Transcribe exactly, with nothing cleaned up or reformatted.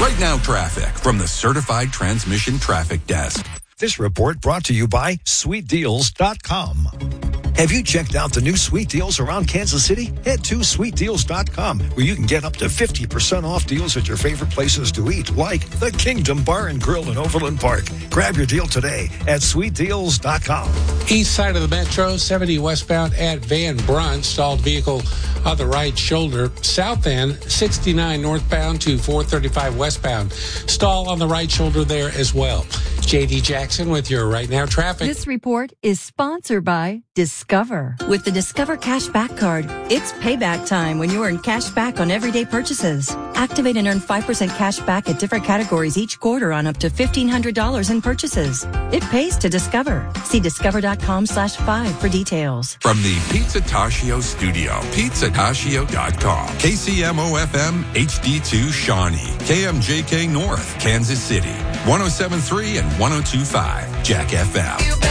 Right Now traffic from the Certified Transmission Traffic Desk. This report brought to you by sweet deals dot com. Have you checked out the new Sweet Deals around Kansas City? Head to sweet deals dot com, where you can get up to fifty percent off deals at your favorite places to eat, like the Kingdom Bar and Grill in Overland Park. Grab your deal today at sweet deals dot com. East side of the Metro, seventy westbound at Van Brunt, stalled vehicle on the right shoulder. South end, sixty-nine northbound to four thirty-five westbound. Stall on the right shoulder there as well. J D Jackson with your Right Now traffic. This report is sponsored by Discover. With the Discover Cash Back Card, it's payback time when you earn cash back on everyday purchases. Activate and earn five percent cash back at different categories each quarter on up to fifteen hundred dollars in purchases. It pays to Discover. See discover.com slash five for details. From the Pizzatascio studio, pizza tascio dot com. K C M O F M H D two Shawnee. K M J K North, Kansas City. one oh seven point three and one oh two point five Jack F M.